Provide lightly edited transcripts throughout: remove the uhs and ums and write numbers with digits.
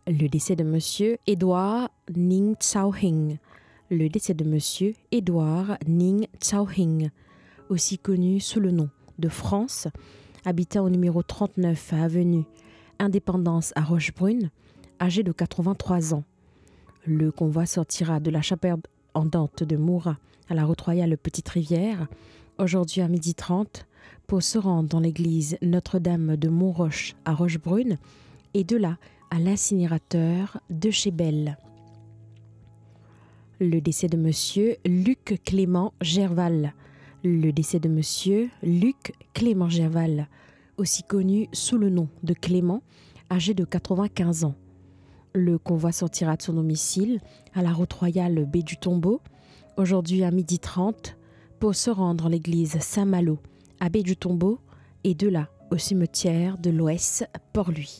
Le décès de Monsieur Édouard Ning Chao-hing. Le décès de Monsieur Édouard Ning Chao-hing, aussi connu sous le nom de France, habitant au numéro 39 à avenue Indépendance à Rochebrune, âgé de 83 ans. Le convoi sortira de la chapelle ardente de Moura à la route royale Petite-Rivière, aujourd'hui à 12h30, pour se rendre dans l'église Notre-Dame de Montroche à Rochebrune et de là à l'incinérateur de Chébel. Le décès de Monsieur Luc Clément Gerval. Le décès de Monsieur Luc Clément Gerval, aussi connu sous le nom de Clément, âgé de 95 ans. Le convoi sortira de son domicile à la route royale Baie du Tombeau, aujourd'hui à 12h30, pour se rendre dans l'église Saint-Malo à Baie du Tombeau et de là au cimetière de l'Ouest Port-Louis.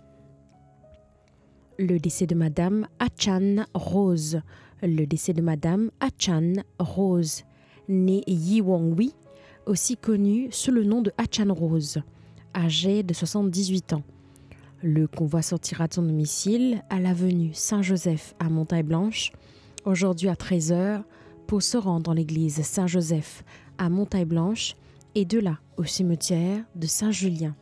Le décès de Madame Achan Rose. Le décès de Madame Achan Rose, née Yi Wong-wi, aussi connue sous le nom de Achan Rose, âgée de 78 ans. Le convoi sortira de son domicile à l'avenue Saint-Joseph à Montaille-Blanche, aujourd'hui à 13h, pour se rendre dans l'église Saint-Joseph à Montaille-Blanche et de là au cimetière de Saint-Julien.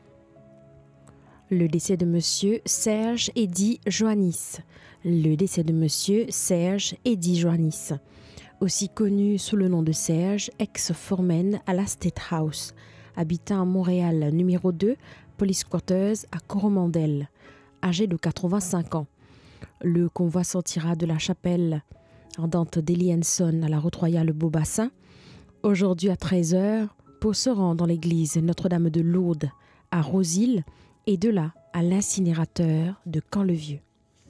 Le décès de Monsieur Serge Eddy Joannis. Le décès de Monsieur Serge Eddy Joannis, aussi connu sous le nom de Serge, ex-foreman à la State House, habitant à Montréal, numéro 2, Police Quarters à Coromandel, âgé de 85 ans. Le convoi sortira de la chapelle ardente d'Eli Henson à la route royale Beaubassin, aujourd'hui à 13h, pour se rendre dans l'église Notre-Dame de Lourdes à Rosil et de là à l'incinérateur de Camp-le-Vieux.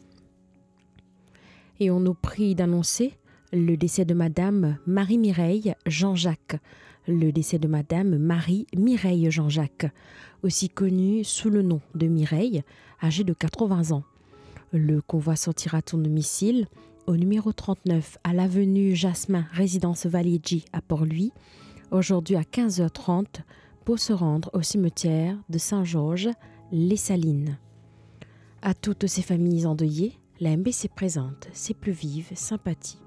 Et on nous prie d'annoncer le décès de Madame Marie-Mireille Jean-Jacques. Le décès de Madame Marie-Mireille Jean-Jacques, aussi connue sous le nom de Mireille, âgée de 80 ans. Le convoi sortira de son domicile au numéro 39 à l'avenue Jasmin, résidence Valier-J à Port-Louis, aujourd'hui à 15h30, pour se rendre au cimetière de Saint-Georges-les-Salines. À toutes ces familles endeuillées, la MBC présente ses plus vives sympathies.